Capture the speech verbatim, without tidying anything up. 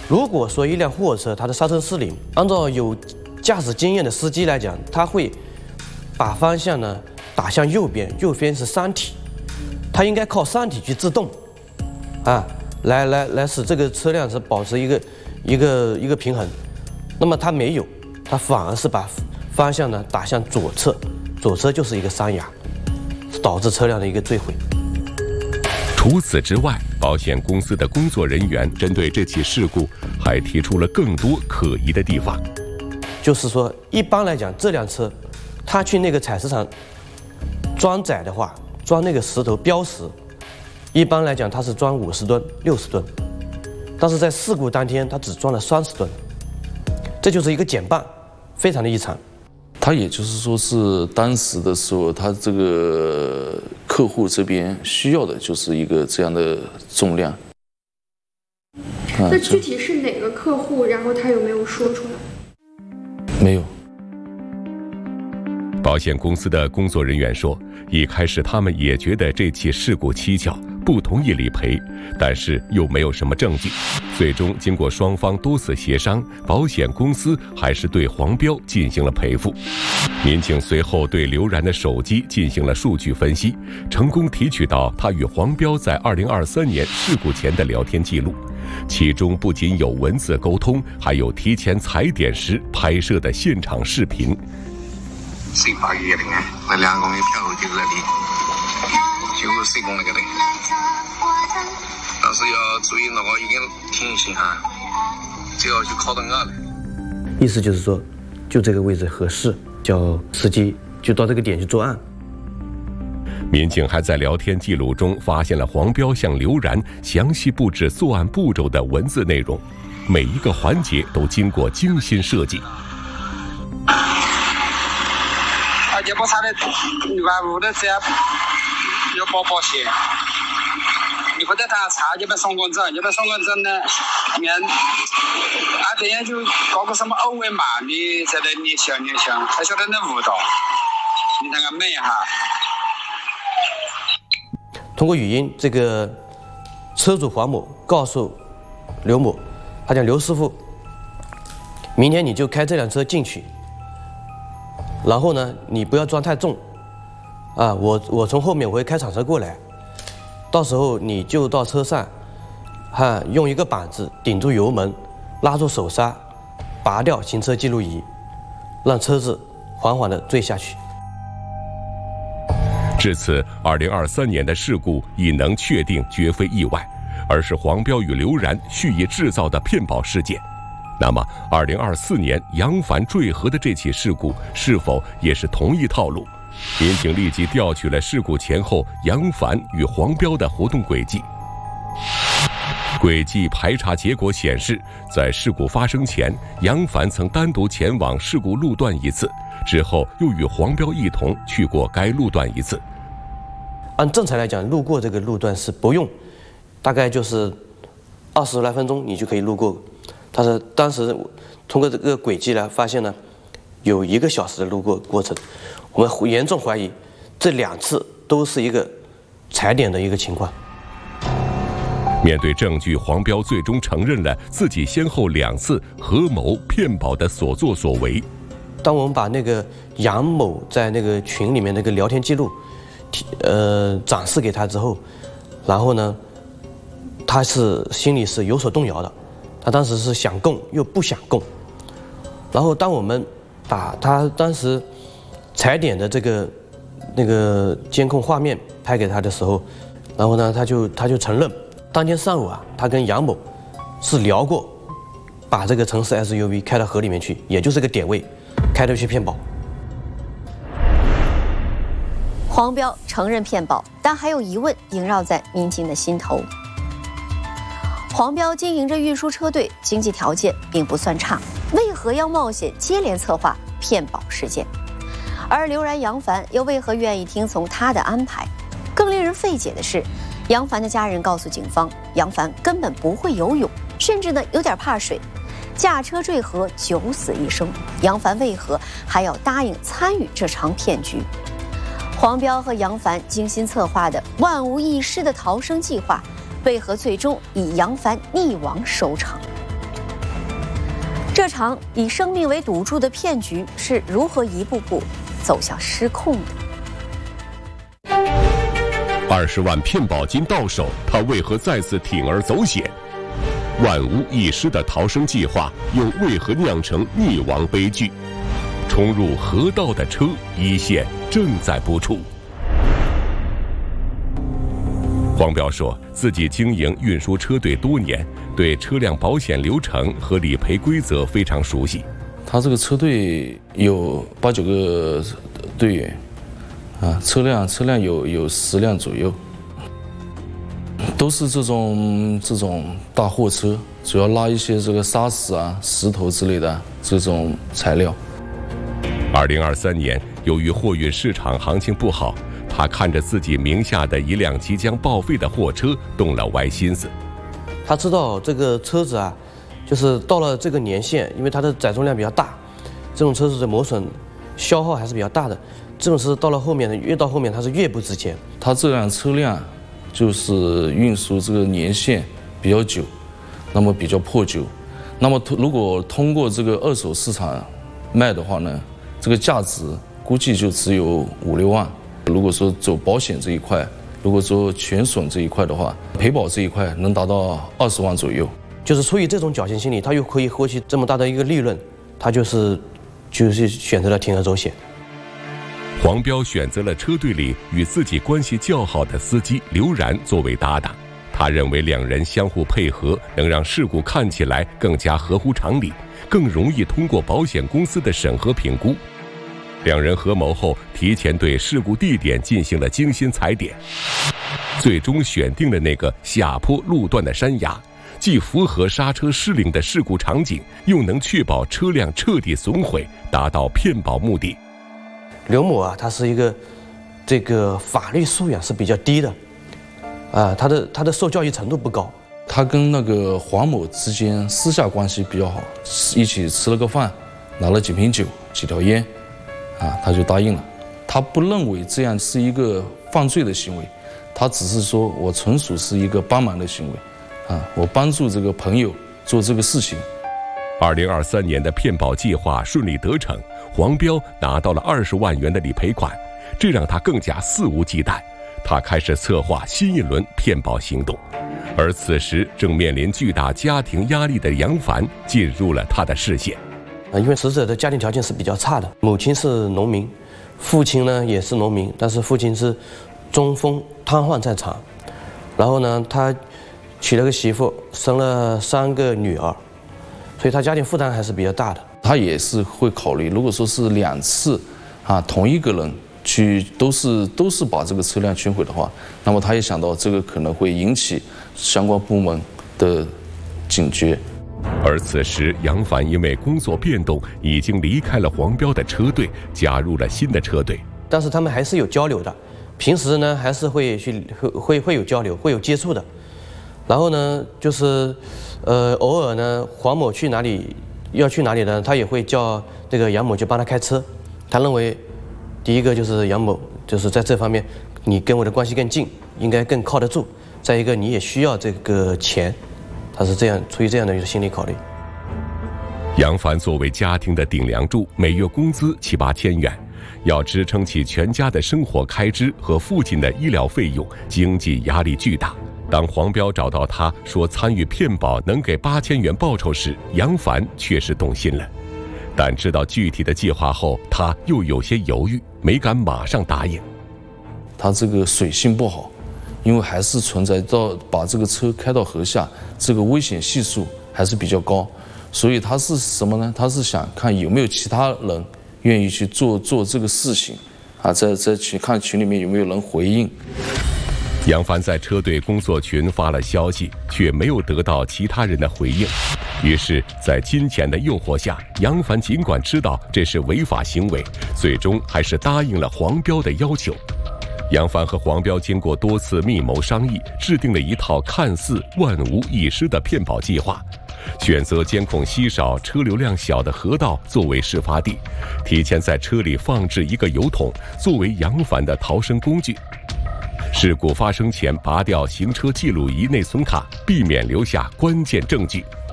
如果说一辆货车它的刹车失灵，按照有驾驶经验的司机来讲，他会把方向呢打向右边，右边是山体，他应该靠山体去制动，啊，来来来使这个车辆是保持一个一个一个平衡。那么他没有，他反而是把方向呢打向左侧，左侧就是一个山崖，导致车辆的一个坠毁。 除此之外，保险公司的工作人员针对这起事故还提出了更多可疑的地方。 就是说，一般来讲，这辆车他去那个采石场装载的话，装那个石头标石，一般来讲他是装五十吨、六十吨，但是在事故当天他只装了三十吨，这就是一个减半，非常的异常。 他也就是说是当时的时候，他这个客户这边需要的就是一个这样的重量。 那具体是哪个客户？然后他有没有说出来？ 没有。 保险公司的工作人员说，一开始他们也觉得这起事故蹊跷，不同意理赔，但是又没有什么证据。最终经过双方多次协商，保险公司还是对黄彪进行了赔付。民警随后对刘然的手机进行了数据分析，成功提取到他与黄彪在二零二三年事故前的聊天记录，其中不仅有文字沟通，还有提前踩点时拍摄的现场视频。 四百二零嘅，你兩個月票就嗰啲，就四公里嘅嚟。但是要注意，那個已經提醒下，就要去靠燈啊。 意思就是说，就这个位置合适，叫司机就到这个点去作案。 民警还在聊天记录中发现了黄彪向刘然详细布置作案步骤的文字内容，每一个环节都经过精心设计。 也不差的万五的这要报保险，你不得他查就被送公证，就被送公证呢，面啊这样就搞个什么二维码，你在那你想你想，他晓得能误导，你看看美哈。 通过语音，这个车主黄某告诉刘某，他讲刘师傅，明天你就开这辆车进去。然后呢，你不要装太重，啊，我我从后面我会开铲车过来，到时候你就到车上，哈，用一个板子顶住油门，拉住手刹，拔掉行车记录仪，让车子缓缓地坠下去。 至此，二零二三年的事故已能确定绝非意外，而是黄彪与刘然蓄意制造的骗保事件。那么二零二四年杨帆坠河的这起事故是否也是同一套路？民警立即调取了事故前后杨帆与黄彪的活动轨迹。轨迹排查结果显示，在事故发生前，杨帆曾单独前往事故路段一次，之后又与黄彪一同去过该路段一次。 按正常来讲，路过这个路段是不用，大概就是二十来分钟你就可以路过。但是当时通过这个轨迹呢，发现呢有一个小时的路过过程，我们严重怀疑这两次都是一个踩点的一个情况。 面对证据，黄彪最终承认了自己先后两次合谋骗保的所作所为。 当我们把那个杨某在那个群里面那个聊天记录，呃展示给他之后，然后呢，他是心里是有所动摇的。他当时是想供又不想供，然后当我们把他当时踩点的这个那个监控画面拍给他的时候，然后呢，他就他就承认，当天上午啊，他跟杨某是聊过，把这个城市 S U V 开到河里面去，也就是个点位，开头去骗保。 黄彪承认骗保，但还有疑问萦绕在民警的心头。黄彪经营着运输车队，经济条件并不算差，为何要冒险接连策划骗保事件？而刘然、杨帆又为何愿意听从他的安排？更令人费解的是，杨帆的家人告诉警方，杨帆根本不会游泳，甚至呢有点怕水，驾车坠河九死一生。杨帆为何还要答应参与这场骗局？黄彪和杨帆精心策划的万无一失的逃生计划，为何最终以杨帆溺亡收场？ 这场以生命为赌注的骗局是如何一步步走向失控的？ 二十万骗保金到手，他为何再次铤而走险？万无一失的逃生计划又为何酿成溺亡悲剧？冲入河道的车，一线正在播出。黄彪说自己经营运输车队多年，对车辆保险流程和理赔规则非常熟悉。 他这个车队有八九个队员，啊，车辆车辆有有十辆左右，都是这种这种大货车，主要拉一些这个沙石啊、石头之类的这种材料。 二零二三年，由于货运市场行情不好，他看着自己名下的一辆即将报废的货车，动了歪心思。 他知道这个车子啊，就是到了这个年限，因为它的载重量比较大，这种车子的磨损消耗还是比较大的。这种车到了后面呢，越到后面它是越不值钱。 他这辆车辆就是运输这个年限比较久，那么比较破旧。那么如果通过这个二手市场卖的话呢，这个价值估计就只有五六万。如果说走保险这一块，如果说全损这一块的话，赔保这一块能达到二十万左右。 就是出于这种侥幸心理，他又可以获取这么大的一个利润，他就是就是选择了铤而走险。 黄彪选择了车队里与自己关系较好的司机刘然作为搭档，他认为两人相互配合，能让事故看起来更加合乎常理，更容易通过保险公司的审核评估。两人合谋后，提前对事故地点进行了精心踩点，最终选定了那个下坡路段的山崖，既符合刹车失灵的事故场景，又能确保车辆彻底损毁，达到骗保目的。 刘某啊，他是一个这个法律素养是比较低的，啊，他的他的受教育程度不高。 他跟那个黄某之间私下关系比较好，一起吃了个饭，拿了几瓶酒、几条烟，啊，他就答应了。他不认为这样是一个犯罪的行为，他只是说我纯属是一个帮忙的行为，啊，我帮助这个朋友做这个事情。 二零二三年的骗保计划顺利得逞，黄彪拿到了二十万元的理赔款，这让他更加肆无忌惮。他开始策划新一轮骗保行动，而此时正面临巨大家庭压力的杨凡进入了他的视线。 啊，因为死者的家庭条件是比较差的，母亲是农民，父亲呢也是农民，但是父亲是中风瘫痪在床，然后呢他娶了个媳妇，生了三个女儿，所以他家庭负担还是比较大的。 他也是会考虑，如果说是两次，啊，同一个人去都是都是把这个车辆全毁的话，那么他也想到这个可能会引起相关部门的警觉。 而此时，杨凡因为工作变动，已经离开了黄彪的车队，加入了新的车队。 但是他们还是有交流的，平时呢还是会去会会会有交流，会有接触的。然后呢，就是呃偶尔呢，黄某去哪里要去哪里呢，他也会叫这个杨某去帮他开车。他认为，第一个就是杨某就是在这方面，你跟我的关系更近，应该更靠得住。再一个，你也需要这个钱。他是这样出于这样的一个心理考虑。 杨凡作为家庭的顶梁柱，每月工资七八千元，要支撑起全家的生活开支和父亲的医疗费用，经济压力巨大。当黄彪找到他说参与骗保能给八千元报酬时，杨凡确实动心了，但知道具体的计划后，他又有些犹豫，没敢马上答应。 他这个水性不好，因为还是存在到把这个车开到河下，这个危险系数还是比较高，所以他是什么呢？他是想看有没有其他人愿意去做做这个事情，啊，在在群看群里面有没有人回应。 杨凡在车队工作群发了消息，却没有得到其他人的回应。于是，在金钱的诱惑下，杨凡尽管知道这是违法行为，最终还是答应了黄彪的要求。杨凡和黄彪经过多次密谋商议，制定了一套看似万无一失的骗保计划，选择监控稀少、车流量小的河道作为事发地，提前在车里放置一个油桶，作为杨凡的逃生工具。事故发生前拔掉行车记录仪内存卡，避免留下关键证据。